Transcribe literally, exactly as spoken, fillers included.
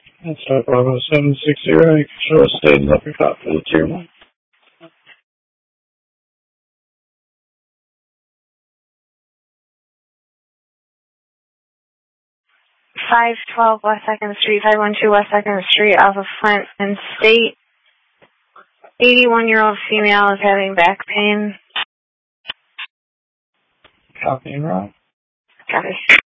That's our Bravo seven six zero. You can show us state and uppercut for the tier one. five twelve West second Street, five one two West second Street, off of Flint and State. eighty-one-year-old female is having back pain. Copy and route. Copy.